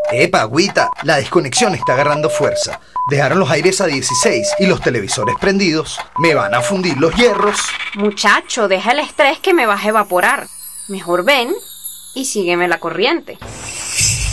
Epa, agüita, la desconexión está agarrando fuerza. Dejaron los aires a 16 y los televisores prendidos. Me van a fundir los hierros. Muchacho, deja el estrés que me vas a evaporar. Mejor ven y sígueme la corriente.